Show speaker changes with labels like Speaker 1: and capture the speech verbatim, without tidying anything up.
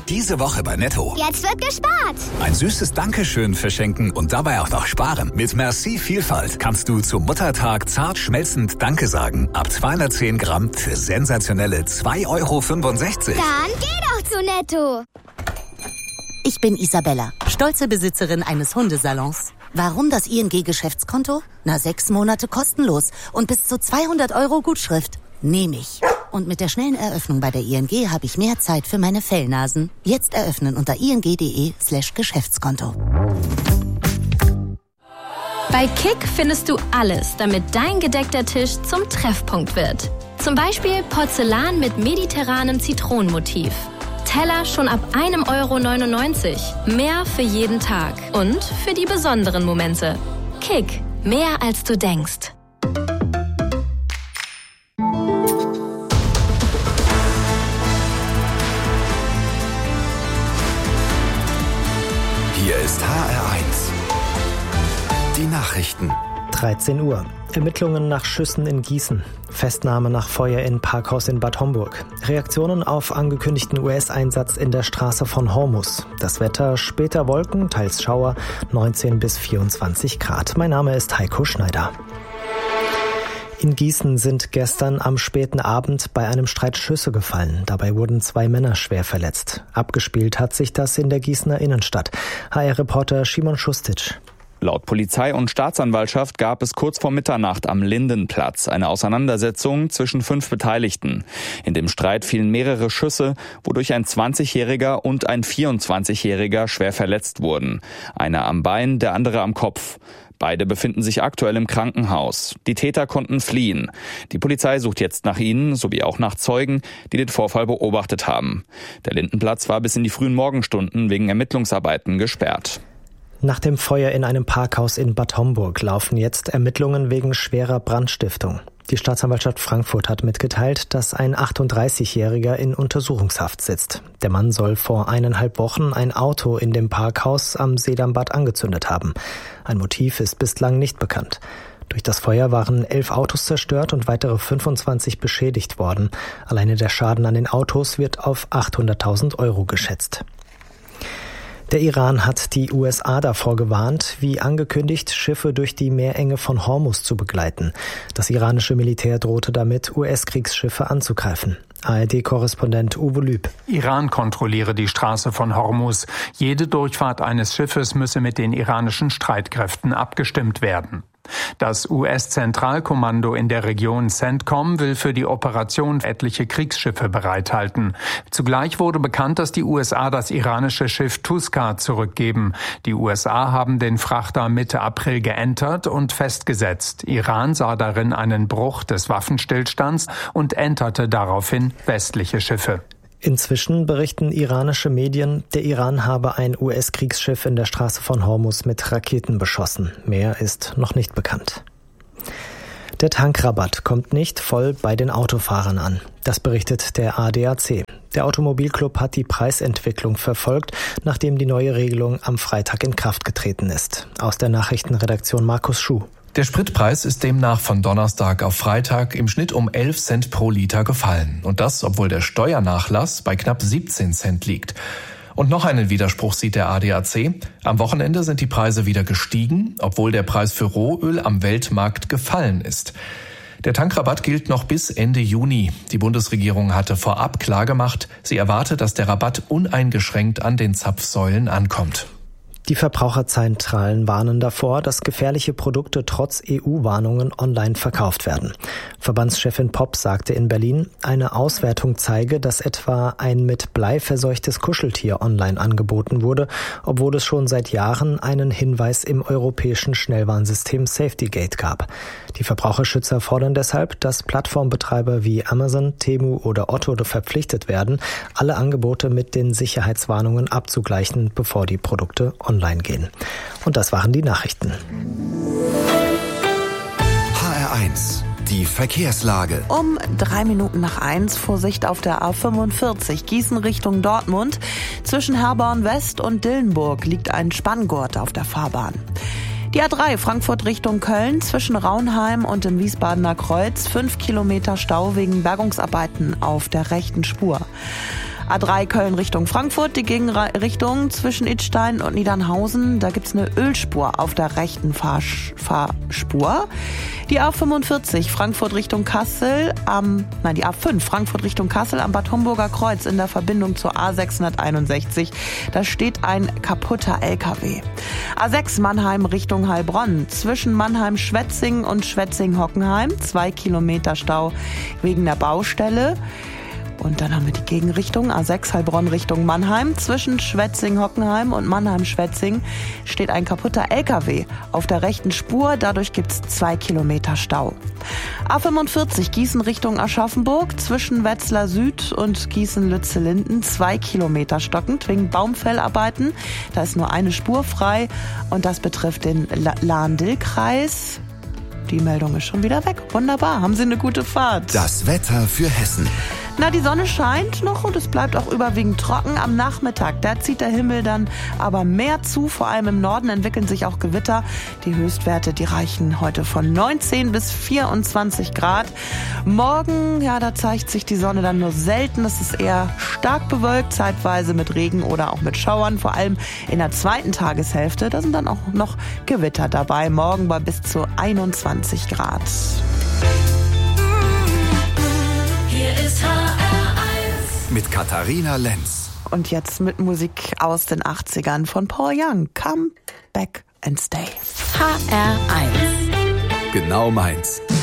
Speaker 1: Diese Woche bei Netto.
Speaker 2: Jetzt wird gespart.
Speaker 1: Ein süßes Dankeschön verschenken und dabei auch noch sparen. Mit Merci Vielfalt kannst du zum Muttertag zart schmelzend Danke sagen. Ab zweihundertzehn Gramm für sensationelle zwei Euro fünfundsechzig.
Speaker 2: Dann geh doch zu Netto.
Speaker 3: Ich bin Isabella, stolze Besitzerin eines Hundesalons. Warum das I N G-Geschäftskonto? Na, sechs Monate kostenlos und bis zu zweihundert Euro Gutschrift. Nehme ich. Und mit der schnellen Eröffnung bei der I N G habe ich mehr Zeit für meine Fellnasen. Jetzt eröffnen unter ing.de slash Geschäftskonto.
Speaker 4: Bei Kick findest du alles, damit dein gedeckter Tisch zum Treffpunkt wird. Zum Beispiel Porzellan mit mediterranem Zitronenmotiv. Teller schon ab einem Euro neunundneunzig. Mehr für jeden Tag und für die besonderen Momente. Kick, mehr als du denkst.
Speaker 1: Hier ist H R eins. Die Nachrichten.
Speaker 5: dreizehn Uhr. Ermittlungen nach Schüssen in Gießen. Festnahme nach Feuer in Parkhaus in Bad Homburg. Reaktionen auf angekündigten U S-Einsatz in der Straße von Hormuz. Das Wetter, später Wolken, teils Schauer, neunzehn bis vierundzwanzig Grad. Mein Name ist Heiko Schneider. In Gießen sind gestern am späten Abend bei einem Streit Schüsse gefallen. Dabei wurden zwei Männer schwer verletzt. Abgespielt hat sich das in der Gießener Innenstadt. H R-Reporter Szymon Schustic.
Speaker 6: Laut Polizei und Staatsanwaltschaft gab es kurz vor Mitternacht am Lindenplatz eine Auseinandersetzung zwischen fünf Beteiligten. In dem Streit fielen mehrere Schüsse, wodurch ein zwanzigjähriger und ein vierundzwanzigjähriger schwer verletzt wurden. Einer am Bein, der andere am Kopf. Beide befinden sich aktuell im Krankenhaus. Die Täter konnten fliehen. Die Polizei sucht jetzt nach ihnen, sowie auch nach Zeugen, die den Vorfall beobachtet haben. Der Lindenplatz war bis in die frühen Morgenstunden wegen Ermittlungsarbeiten gesperrt.
Speaker 5: Nach dem Feuer in einem Parkhaus in Bad Homburg laufen jetzt Ermittlungen wegen schwerer Brandstiftung. Die Staatsanwaltschaft Frankfurt hat mitgeteilt, dass ein achtunddreißigjähriger in Untersuchungshaft sitzt. Der Mann soll vor eineinhalb Wochen ein Auto in dem Parkhaus am Sedambad angezündet haben. Ein Motiv ist bislang nicht bekannt. Durch das Feuer waren elf Autos zerstört und weitere fünfundzwanzig beschädigt worden. Alleine der Schaden an den Autos wird auf achthunderttausend Euro geschätzt. Der Iran hat die U S A davor gewarnt, wie angekündigt, Schiffe durch die Meerenge von Hormuz zu begleiten. Das iranische Militär drohte damit, U S-Kriegsschiffe anzugreifen. A R D-Korrespondent Uwe Lüb.
Speaker 7: Iran kontrolliere die Straße von Hormuz. Jede Durchfahrt eines Schiffes müsse mit den iranischen Streitkräften abgestimmt werden. Das U S-Zentralkommando in der Region CENTCOM will für die Operation etliche Kriegsschiffe bereithalten. Zugleich wurde bekannt, dass die U S A das iranische Schiff Tuskar zurückgeben. Die U S A haben den Frachter Mitte April geentert und festgesetzt. Iran sah darin einen Bruch des Waffenstillstands und enterte daraufhin westliche Schiffe.
Speaker 5: Inzwischen berichten iranische Medien, der Iran habe ein U S-Kriegsschiff in der Straße von Hormuz mit Raketen beschossen. Mehr ist noch nicht bekannt. Der Tankrabatt kommt nicht voll bei den Autofahrern an. Das berichtet der A D A C. Der Automobilclub hat die Preisentwicklung verfolgt, nachdem die neue Regelung am Freitag in Kraft getreten ist. Aus der Nachrichtenredaktion Markus Schuh.
Speaker 8: Der Spritpreis ist demnach von Donnerstag auf Freitag im Schnitt um elf Cent pro Liter gefallen. Und das, obwohl der Steuernachlass bei knapp siebzehn Cent liegt. Und noch einen Widerspruch sieht der A D A C. Am Wochenende sind die Preise wieder gestiegen, obwohl der Preis für Rohöl am Weltmarkt gefallen ist. Der Tankrabatt gilt noch bis Ende Juni. Die Bundesregierung hatte vorab klargemacht, sie erwartet, dass der Rabatt uneingeschränkt an den Zapfsäulen ankommt.
Speaker 5: Die Verbraucherzentralen warnen davor, dass gefährliche Produkte trotz E U-Warnungen online verkauft werden. Verbandschefin Popp sagte in Berlin, eine Auswertung zeige, dass etwa ein mit Blei verseuchtes Kuscheltier online angeboten wurde, obwohl es schon seit Jahren einen Hinweis im europäischen Schnellwarnsystem SafetyGate gab. Die Verbraucherschützer fordern deshalb, dass Plattformbetreiber wie Amazon, Temu oder Otto verpflichtet werden, alle Angebote mit den Sicherheitswarnungen abzugleichen, bevor die Produkte online gehen. Und das waren die Nachrichten.
Speaker 1: H R eins. Die Verkehrslage.
Speaker 9: Um drei Minuten nach eins, Vorsicht auf der A fünfundvierzig, Gießen Richtung Dortmund. Zwischen Herborn West und Dillenburg liegt ein Spanngurt auf der Fahrbahn. Die A drei Frankfurt Richtung Köln, zwischen Raunheim und dem Wiesbadener Kreuz, fünf Kilometer Stau wegen Bergungsarbeiten auf der rechten Spur. A drei Köln Richtung Frankfurt, die Gegenrichtung zwischen Idstein und Niedernhausen. Da gibt's eine Ölspur auf der rechten Fahrsch- Fahrspur. Die A fünfundvierzig Frankfurt Richtung Kassel am, nein, die A fünf Frankfurt Richtung Kassel am Bad Homburger Kreuz in der Verbindung zur A sechshunderteinundsechzig. Da steht ein kaputter L K W. A sechs Mannheim Richtung Heilbronn. Zwischen Mannheim-Schwetzing und Schwetzing-Hockenheim. Zwei Kilometer Stau wegen der Baustelle. Und dann haben wir die Gegenrichtung, A sechs Heilbronn Richtung Mannheim. Zwischen Schwetzing-Hockenheim und Mannheim-Schwetzing steht ein kaputter L K W auf der rechten Spur. Dadurch gibt's zwei Kilometer Stau. A fünfundvierzig Gießen Richtung Aschaffenburg. Zwischen Wetzlar Süd und Gießen-Lützellinden zwei Kilometer stockend wegen Baumfellarbeiten. Da ist nur eine Spur frei und das betrifft den Lahn-Dill-Kreis. Die Meldung ist schon wieder weg. Wunderbar, haben Sie eine gute Fahrt.
Speaker 10: Das Wetter für Hessen.
Speaker 9: Na, die Sonne scheint noch und es bleibt auch überwiegend trocken. Am Nachmittag, da zieht der Himmel dann aber mehr zu. Vor allem im Norden entwickeln sich auch Gewitter. Die Höchstwerte, die reichen heute von neunzehn bis vierundzwanzig Grad. Morgen, ja, da zeigt sich die Sonne dann nur selten. Es ist eher stark bewölkt, zeitweise mit Regen oder auch mit Schauern. Vor allem in der zweiten Tageshälfte, da sind dann auch noch Gewitter dabei. Morgen bei bis zu einundzwanzig Grad.
Speaker 10: Hier ist H R eins mit Katharina Lenz.
Speaker 9: Und jetzt mit Musik aus den achtzigern von Paul Young. Come back and stay.
Speaker 3: H R eins.
Speaker 10: Genau meins.